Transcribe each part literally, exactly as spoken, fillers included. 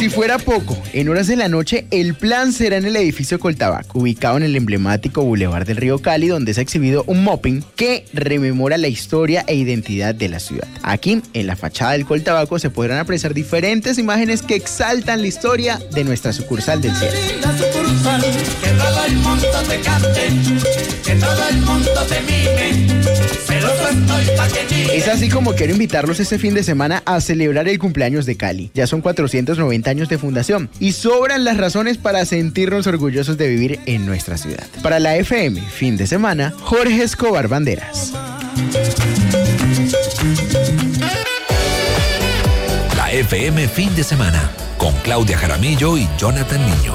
si fuera poco, en horas de la noche el plan será en el edificio Coltabaco, ubicado en el emblemático Boulevard del Río Cali, donde se ha exhibido un mopping que rememora la historia e identidad de la ciudad. Aquí, en la fachada del Coltabaco, se podrán apreciar diferentes imágenes que exaltan la historia de nuestra sucursal del cielo. La sucursal, que todo el mundo te cante, que todo el mundo te mime, celoso estoy pa' que mime. Es así como quiero invitarlos este fin de semana a celebrar el cumpleaños de Cali. Ya son cuatrocientos noventa años de fundación y sobran las razones para sentirnos orgullosos de vivir en nuestra ciudad. Para la F M, fin de semana, Jorge Escobar Banderas. La F M fin de semana, con Claudia Jaramillo y Jonathan Niño.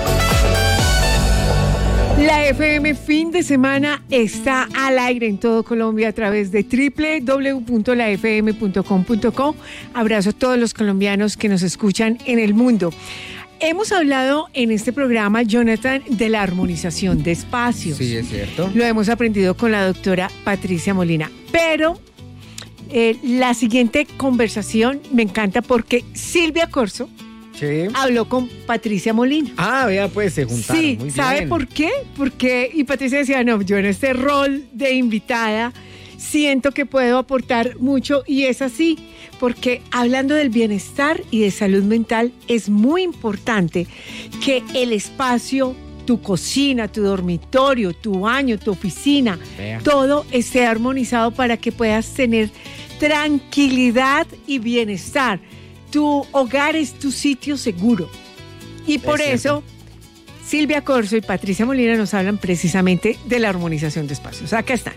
La F M fin de semana está al aire en todo Colombia a través de doble u doble u doble u punto la f m punto com punto co. Abrazo a todos los colombianos que nos escuchan en el mundo. Hemos hablado en este programa, Jonathan, de la armonización de espacios. Sí, es cierto. Lo hemos aprendido con la doctora Patricia Molina. Pero eh, la siguiente conversación me encanta porque Silvia Corso Sí. habló con Patricia Molina. Ah, vea, pues se juntaron. Sí, muy ¿sabe bien. por qué? Porque, y Patricia decía, no, yo en este rol de invitada siento que puedo aportar mucho, y es así, porque hablando del bienestar y de salud mental, es muy importante que el espacio, tu cocina, tu dormitorio, tu baño, tu oficina, Vea. todo esté armonizado para que puedas tener tranquilidad y bienestar. Tu hogar es tu sitio seguro. Y por Es eso, Silvia Corso y Patricia Molina nos hablan precisamente de la armonización de espacios. Acá están.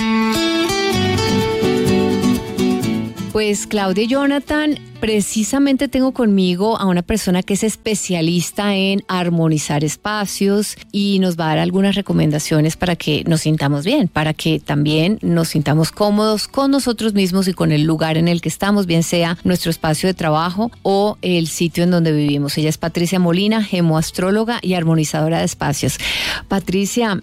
Pues Claudia y Jonathan, precisamente tengo conmigo a una persona que es especialista en armonizar espacios y nos va a dar algunas recomendaciones para que nos sintamos bien, para que también nos sintamos cómodos con nosotros mismos y con el lugar en el que estamos, bien sea nuestro espacio de trabajo o el sitio en donde vivimos. Ella es Patricia Molina, gemoastróloga y armonizadora de espacios. Patricia,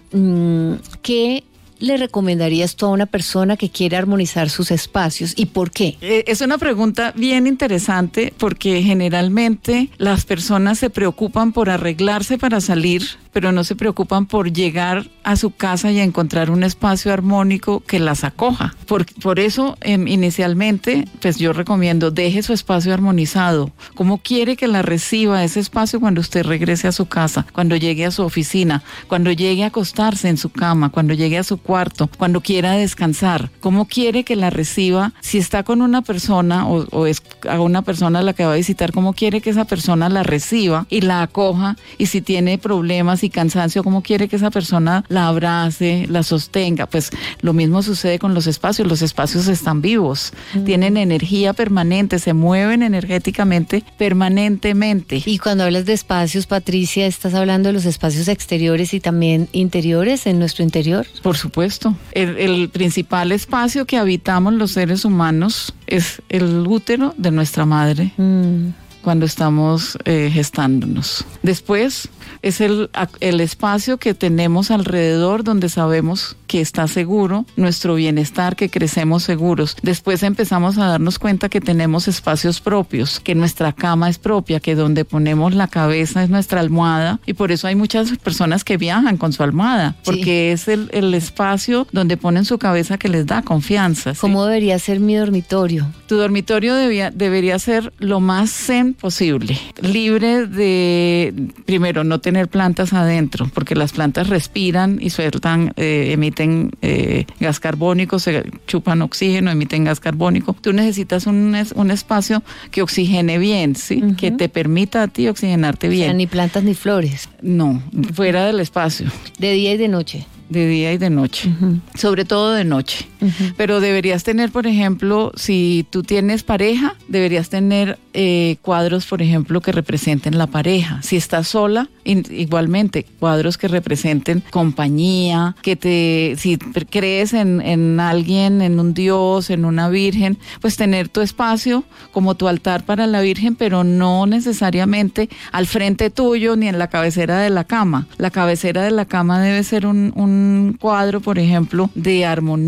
¿qué le recomendarías tú a una persona que quiere armonizar sus espacios y por qué? Eh, es una pregunta bien interesante porque generalmente las personas se preocupan por arreglarse para salir, pero no se preocupan por llegar a su casa y encontrar un espacio armónico que las acoja. Por, por eso, eh, inicialmente, pues yo recomiendo, deje su espacio armonizado. ¿Cómo quiere que la reciba ese espacio cuando usted regrese a su casa, cuando llegue a su oficina, cuando llegue a acostarse en su cama, cuando llegue a su cuarto, cuando quiera descansar? ¿Cómo quiere que la reciba? Si está con una persona o, o es a una persona a la que va a visitar, ¿cómo quiere que esa persona la reciba y la acoja? Y si tiene problemas y cansancio, ¿cómo quiere que esa persona la abrace, la sostenga? Pues lo mismo sucede con los espacios. Los espacios están vivos, mm. tienen energía permanente, se mueven energéticamente permanentemente. Y cuando hablas de espacios, Patricia, ¿estás hablando de los espacios exteriores y también interiores en nuestro interior? Por supuesto. El, el principal espacio que habitamos los seres humanos es el útero de nuestra madre. Mm. Cuando estamos eh, gestándonos. Después es el, el espacio que tenemos alrededor donde sabemos que está seguro nuestro bienestar, que crecemos seguros. Después empezamos a darnos cuenta que tenemos espacios propios, que nuestra cama es propia, que donde ponemos la cabeza es nuestra almohada, y por eso hay muchas personas que viajan con su almohada, porque sí. es el, el espacio donde ponen su cabeza que les da confianza. ¿Sí? ¿Cómo debería ser mi dormitorio? Tu dormitorio debía, debería ser lo más zen posible, libre de, primero, no tener plantas adentro, porque las plantas respiran y sueltan, eh, emiten eh, gas carbónico, se chupan oxígeno, emiten gas carbónico. Tú necesitas un, un espacio que oxigene bien, ¿sí? Uh-huh. Que te permita a ti oxigenarte bien. O sea, ni plantas ni flores. No, fuera del espacio. De día y de noche. De día y de noche, uh-huh. sobre todo de noche. Uh-huh. Pero deberías tener, por ejemplo, si tú tienes pareja, deberías tener eh, cuadros, por ejemplo, que representen la pareja. Si estás sola, in, igualmente, cuadros que representen compañía, que te, si crees en, en alguien, en un Dios, en una Virgen, pues tener tu espacio como tu altar para la Virgen, pero no necesariamente al frente tuyo ni en la cabecera de la cama. La cabecera de la cama debe ser un, un un cuadro, por ejemplo, de armonía,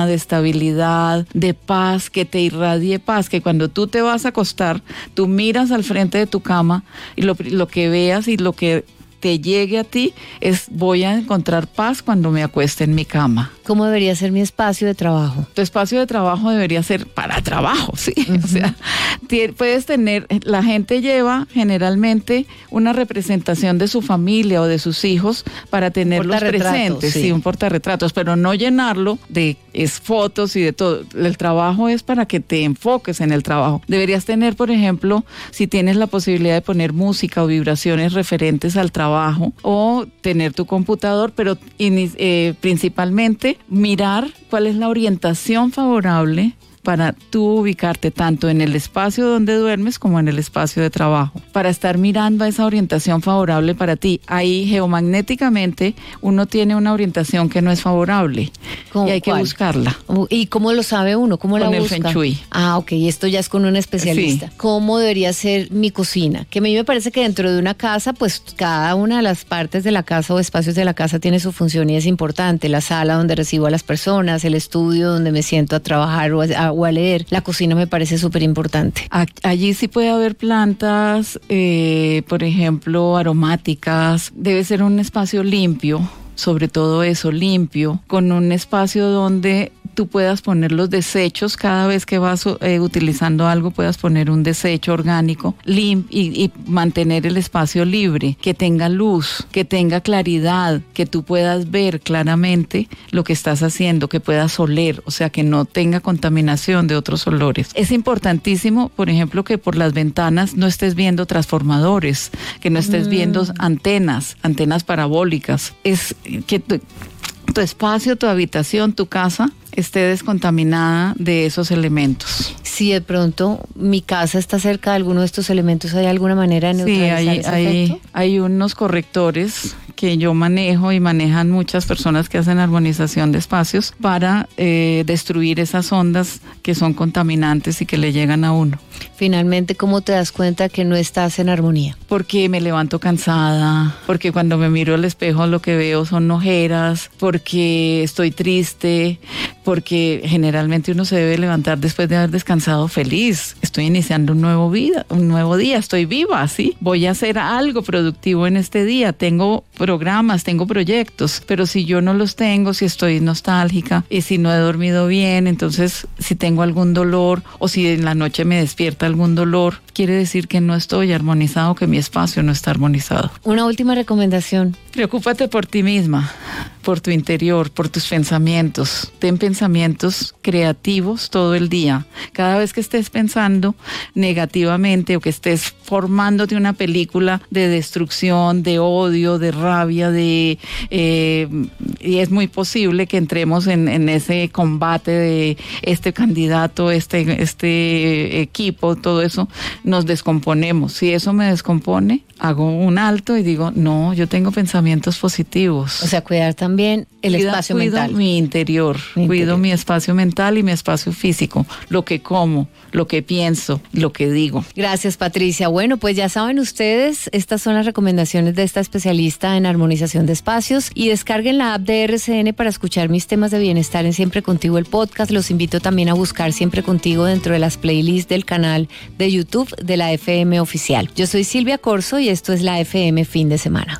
armonía, de estabilidad, de paz, que te irradie paz, que cuando tú te vas a acostar, tú miras al frente de tu cama y lo, lo que veas y lo que te llegue a ti es: voy a encontrar paz cuando me acueste en mi cama. ¿Cómo debería ser mi espacio de trabajo? Tu espacio de trabajo debería ser para trabajo, ¿sí? Uh-huh. O sea, puedes tener, la gente lleva generalmente una representación de su familia o de sus hijos para tenerlos presentes, sí. sí, un portarretratos, pero no llenarlo de es, fotos y de todo. El trabajo es para que te enfoques en el trabajo. Deberías tener, por ejemplo, si tienes la posibilidad de poner música o vibraciones referentes al trabajo, o tener tu computador, pero eh, principalmente mirar cuál es la orientación favorable para tú ubicarte tanto en el espacio donde duermes como en el espacio de trabajo, para estar mirando a esa orientación favorable para ti. Ahí geomagnéticamente uno tiene una orientación que no es favorable y hay que ¿cuál? buscarla. ¿Y cómo lo sabe uno? ¿Cómo la con busca? Con el Feng Shui. Ah, ok, esto ya es con un especialista. Sí. ¿Cómo debería ser mi cocina? Que a mí me parece que dentro de una casa, pues cada una de las partes de la casa o espacios de la casa tiene su función y es importante. La sala donde recibo a las personas, el estudio donde me siento a trabajar o a o a leer. La cocina me parece súper importante. Allí sí puede haber plantas, eh, por ejemplo, aromáticas. Debe ser un espacio limpio, sobre todo eso, limpio, con un espacio donde tú puedas poner los desechos. Cada vez que vas eh, utilizando algo, puedas poner un desecho orgánico limp- y, y mantener el espacio libre, que tenga luz, que tenga claridad, que tú puedas ver claramente lo que estás haciendo, que puedas oler, o sea, que no tenga contaminación de otros olores. Es importantísimo, por ejemplo, que por las ventanas no estés viendo transformadores, que no estés mm. viendo antenas, antenas parabólicas. Es que tu, tu espacio, tu habitación, tu casa esté descontaminada de esos elementos. Si de pronto mi casa está cerca de alguno de estos elementos, ¿hay alguna manera de neutralizar sí, hay, ese hay, efecto? hay unos correctores que yo manejo y manejan muchas personas que hacen armonización de espacios para eh, destruir esas ondas que son contaminantes y que le llegan a uno. Finalmente, ¿cómo te das cuenta que no estás en armonía? Porque me levanto cansada, porque cuando me miro al espejo lo que veo son ojeras, porque estoy triste, porque generalmente uno se debe levantar después de haber descansado feliz. Estoy iniciando un nuevo vida, un nuevo día, estoy viva, ¿sí? Voy a hacer algo productivo en este día, tengo programas, tengo proyectos, pero si yo no los tengo, si estoy nostálgica y si no he dormido bien, entonces si tengo algún dolor o si en la noche me despierta algún dolor, quiere decir que no estoy armonizado, que mi espacio no está armonizado. Una última recomendación. Preocúpate por ti misma, por tu interior, por tus pensamientos. Ten pensamientos creativos todo el día. Cada vez que estés pensando negativamente o que estés formándote una película de destrucción, de odio, de rabia, de eh, y es muy posible que entremos en, en ese combate de este candidato, este, este equipo, todo eso, nos descomponemos. Si eso me descompone, hago un alto y digo, no, yo tengo pensamientos positivos. O sea, cuidar también el Cuida, espacio cuido mental. mi interior, mi cuido interior. mi espacio mental y mi espacio físico, lo que como, lo que pienso, lo que digo. Gracias, Patricia. Bueno, pues ya saben ustedes, estas son las recomendaciones de esta especialista en armonización de espacios, y descarguen la app de R C N para escuchar mis temas de bienestar en Siempre Contigo, el podcast. Los invito también a buscar Siempre Contigo dentro de las playlists del canal de YouTube de la F M Oficial. Yo soy Silvia Corzo y esto es la F M Fin de Semana.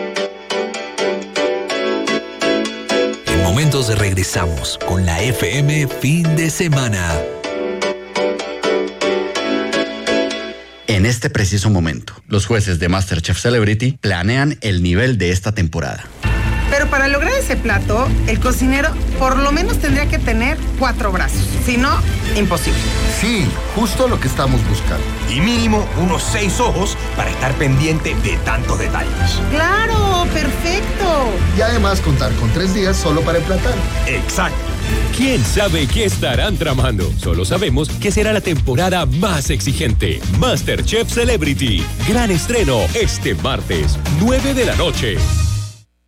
En momentos regresamos con la F M Fin de Semana. En este preciso momento, los jueces de MasterChef Celebrity planean el nivel de esta temporada. Pero para lograr ese plato, el cocinero por lo menos tendría que tener cuatro brazos. Si no, imposible. Sí, justo lo que estamos buscando. Y mínimo unos seis ojos para estar pendiente de tantos detalles. ¡Claro! ¡Perfecto! Y además contar con tres días solo para emplatar. Exacto. ¿Quién sabe qué estarán tramando? Solo sabemos que será la temporada más exigente. MasterChef Celebrity. Gran estreno este martes, nueve de la noche.